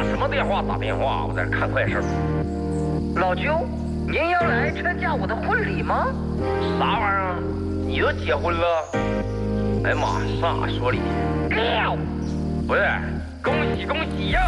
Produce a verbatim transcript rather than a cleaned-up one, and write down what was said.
什么电话打电话？我在这看快事。 老舅，您要来参加我的婚礼吗？ 啥玩意儿？你都结婚了？哎呀妈，上哪说理去？不是，恭喜恭喜呀！